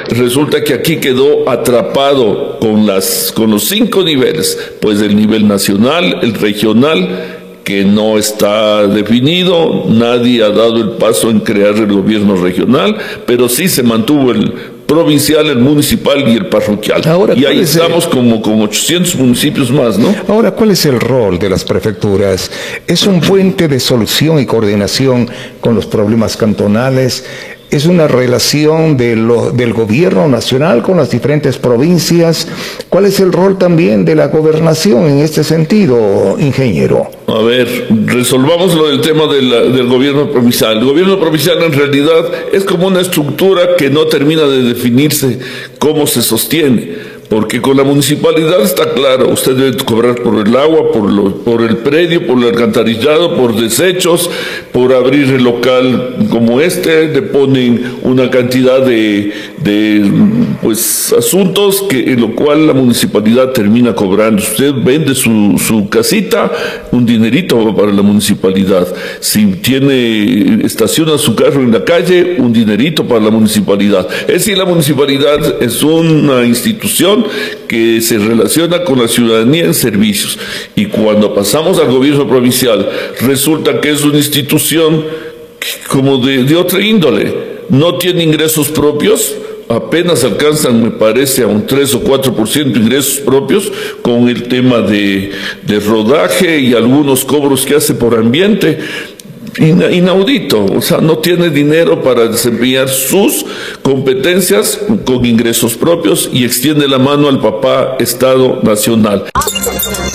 Resulta que aquí quedó atrapado con los 5 niveles, pues el nivel nacional, el regional, que no está definido, nadie ha dado el paso en crear el gobierno regional, pero sí se mantuvo el provincial, el municipal y el parroquial. Ahora, y ahí estamos como con 800 municipios más, ¿no? Ahora, ¿cuál es el rol de las prefecturas? ¿Es un puente de solución y coordinación con los problemas cantonales? ¿Es una relación del gobierno nacional con las diferentes provincias? ¿Cuál es el rol también de la gobernación en este sentido, ingeniero? A ver, resolvamos lo del tema del gobierno provincial. El gobierno provincial en realidad es como una estructura que no termina de definirse cómo se sostiene. Porque con la municipalidad está claro, usted debe cobrar por el agua, por el predio, por el alcantarillado, por desechos, por abrir el local como este, le ponen una cantidad de asuntos en lo cual la municipalidad termina cobrando. Usted vende su casita, un dinerito va para la municipalidad. Si estaciona su carro en la calle, un dinerito para la municipalidad. Es decir, la municipalidad es una institución que se relaciona con la ciudadanía en servicios, y cuando pasamos al gobierno provincial resulta que es una institución como de otra índole, no tiene ingresos propios, apenas alcanzan, me parece, a un 3 o 4% de ingresos propios, con el tema de rodaje y algunos cobros que hace por ambiente. Inaudito, o sea, no tiene dinero para desempeñar sus competencias con ingresos propios y extiende la mano al papá Estado Nacional.